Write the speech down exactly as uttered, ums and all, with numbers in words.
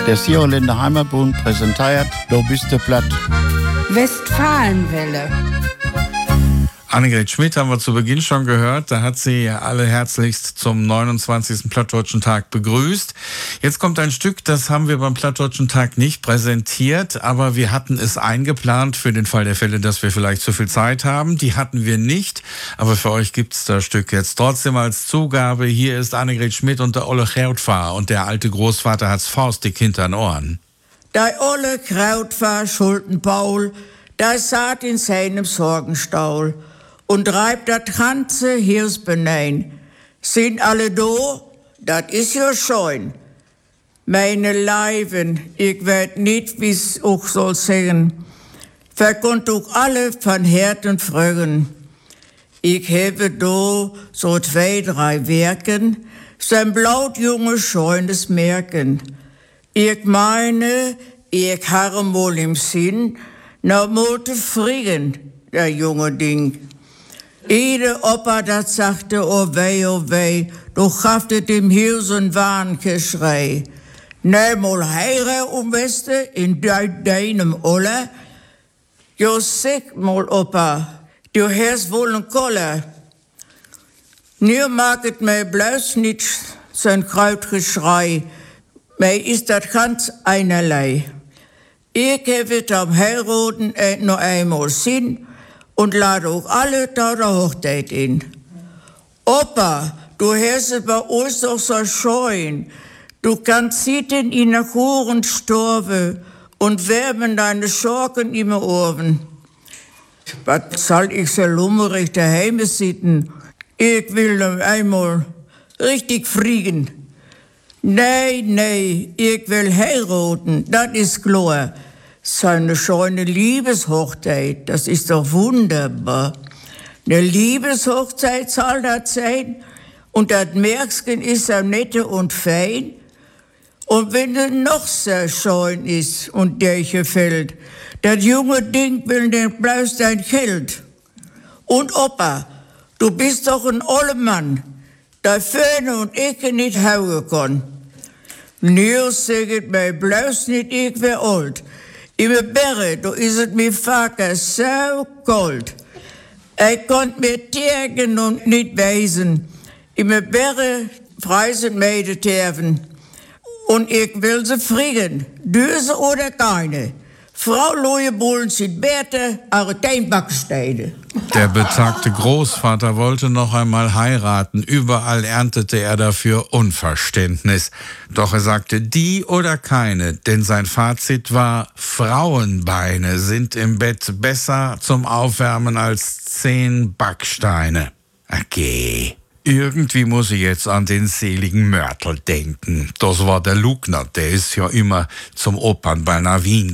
Der Sierländer Heimatbund präsentiert «Du bist der Platt». Westfalenwelle. Annegret Schmidt haben wir zu Beginn schon gehört. Da hat sie alle herzlichst zum neunundzwanzigsten Plattdeutschen Tag begrüßt. Jetzt kommt ein Stück, das haben wir beim Plattdeutschen Tag nicht präsentiert, aber wir hatten es eingeplant für den Fall der Fälle, dass wir vielleicht zu viel Zeit haben. Die hatten wir nicht, aber für euch gibt's das Stück jetzt trotzdem als Zugabe. Hier ist Annegret Schmidt und der Olle Krautfahr und der alte Großvater hat's faustdick hinter den Ohren. Der Olle Krautfahr Schulten Paul, der saß in seinem Sorgenstaul und reibt das ganze Hirs benein. Sind alle do? Das is ja schön. Meine Leiben, ich weet nicht, wie's auch soll sagen. Verkonnt auch alle von Herten fragen. Ich habe do so zwei, drei Werken, sein blautjunge scheunes Merken. Ich meine, ich habe mal im Sinn, na mote friegen, der junge Ding. Jede Opa, das sagte, oh weh, oh weh, du haftet dem Hirsen Warngeschrei. Ne mal heire um Weste in deinem Olle. Jo sag mal, Opa, du hast wohl ein Kolle. Nur mag et mir bloß nicht sein Krautgeschrei, mir ist das ganz einerlei. Ich habe am Heiraten noch einmal Sinn, und lade auch alle da der Hochzeit in. Opa, du hast es bei uns doch so schön. Du kannst sitzen in der Kuren storben und wärmen deine Schorken im Ohren. Was soll ich so lummerig daheim sitzen? Ich will noch einmal richtig friegen. Nee, nee, ich will heiraten, das ist klar. So eine schöne Liebeshochzeit, das ist doch wunderbar. Eine Liebeshochzeit soll das sein und das Märkchen ist so nett und fein. Und wenn es noch so schön ist und dir gefällt, das junge Ding will nicht bloß dein Geld. Und Opa, du bist doch ein oller Mann, der Föhne und ich nicht hauen kann. Nur sagt mir bloß nicht, ich wär alt. In mijn bergen, da is het mir vaker so kalt. Ich konnte mir tegen und nicht weisen. In mijn bergen freisen mij de terven. Und ich will sie frieren, Döse oder keine. Frau Lojebohlen sind Bärte, aber kein Backsteine. Der betagte Großvater wollte noch einmal heiraten. Überall erntete er dafür Unverständnis. Doch er sagte, die oder keine, denn sein Fazit war, Frauenbeine sind im Bett besser zum Aufwärmen als zehn Backsteine. Okay. Irgendwie muss ich jetzt an den seligen Mörtel denken. Das war der Lugner, der ist ja immer zum Opernball nach Wien